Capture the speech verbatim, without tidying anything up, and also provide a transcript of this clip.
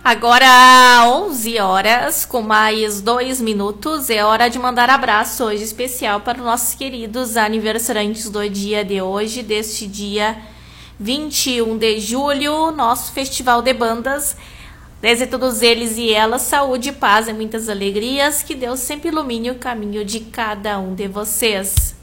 Agora onze horas com mais dois minutos, é hora de mandar abraço hoje especial para os nossos queridos aniversariantes do dia de hoje, deste dia vinte e um de julho, nosso Festival de Bandas. Desejo a todos eles e elas saúde, paz e muitas alegrias, que Deus sempre ilumine o caminho de cada um de vocês.